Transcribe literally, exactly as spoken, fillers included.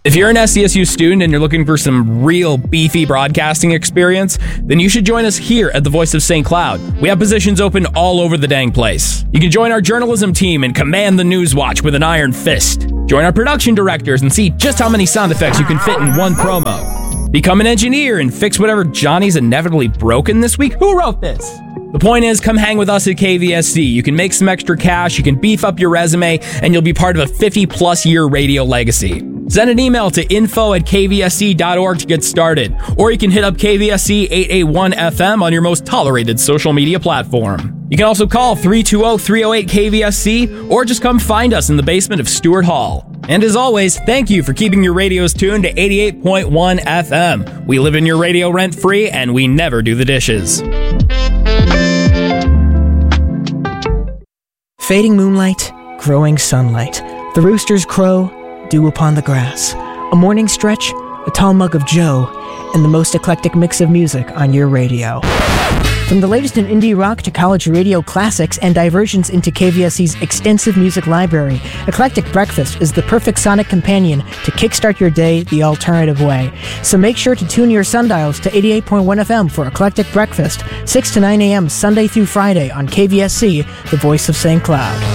If you're an S C S U student and you're looking for some real beefy broadcasting experience, then you should join us here at the Voice of Saint Cloud. We have positions open all over the dang place. You can join our journalism team and command the news watch with an iron fist. Join our production directors and see just how many sound effects you can fit in one promo. Become an engineer and fix whatever Johnny's inevitably broken this week. Who wrote this? The point is, come hang with us at K V S C. You can make some extra cash, you can beef up your resume, and you'll be part of a fifty-plus year radio legacy. Send an email to info at k v s c dot org to get started, or you can hit up K V S C eight eighty-one F M on your most tolerated social media platform. You can also call three two zero, three zero eight K V S C, or just come find us in the basement of Stewart Hall. And as always, thank you for keeping your radios tuned to eighty-eight point one F M. We live in your radio rent-free, and we never do the dishes. Fading moonlight, growing sunlight. The roosters crow, dew upon the grass. A morning stretch, a tall mug of joe, and the most eclectic mix of music on your radio. From the latest in indie rock to college radio classics and diversions into K V S C's extensive music library, Eclectic Breakfast is the perfect sonic companion to kickstart your day the alternative way. So make sure to tune your sundials to eighty-eight point one F M for Eclectic Breakfast, six to nine a.m. Sunday through Friday on K V S C, the Voice of Saint Cloud.